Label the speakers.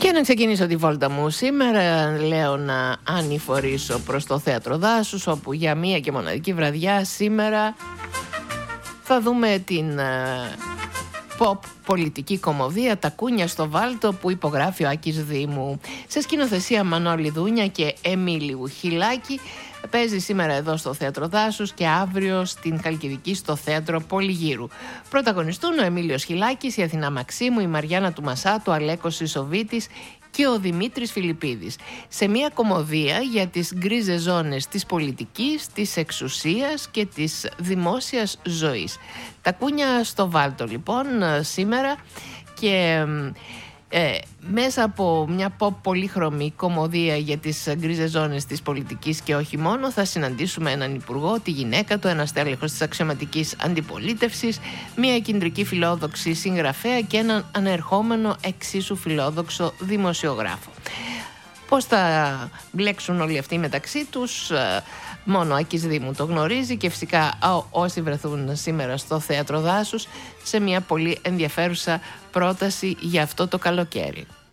Speaker 1: Και να ξεκινήσω τη βόλτα μου σήμερα, λέω να ανηφορήσω προς το Θέατρο Δάσους, όπου για μία και μοναδική βραδιά σήμερα θα δούμε την pop πολιτική κομμωδία «Τα κούνια στο βάλτο» που υπογράφει ο Άκης Δήμου. Σε σκηνοθεσία Μανώλη Δούνια και Εμίλιου Χιλάκη. Παίζει σήμερα εδώ στο Θέατρο Δάσους και αύριο στην Χαλκιδική στο Θέατρο Πολυγύρου. Πρωταγωνιστούν ο Εμίλιος Χιλάκης, η Αθηνά Μαξίμου, η Μαριάννα του Μασάτου, ο Αλέκος Ισοβίτης και ο Δημήτρης Φιλιππίδης. Σε μια κομμωδία για τις γκρίζες ζώνες της πολιτικής, της εξουσίας και της δημόσιας ζωής. Τα κούνια στο βάλτο λοιπόν σήμερα και... μέσα από μια pop πολύχρωμη κομμωδία για τις γκρίζες ζώνες της πολιτικής και όχι μόνο, θα συναντήσουμε έναν υπουργό, τη γυναίκα του, ένα στέλεχος της αξιωματικής αντιπολίτευσης, μια κεντρική φιλόδοξη συγγραφέα και έναν ανερχόμενο εξίσου φιλόδοξο δημοσιογράφο. Πώς θα μπλέξουν όλοι αυτοί μεταξύ τους, μόνο ο Άκης Δήμου το γνωρίζει, και φυσικά όσοι βρεθούν σήμερα στο Θέατρο Δάσους σε μια πολύ ενδιαφέρουσα πρόταση για αυτό το καλοκαίρι.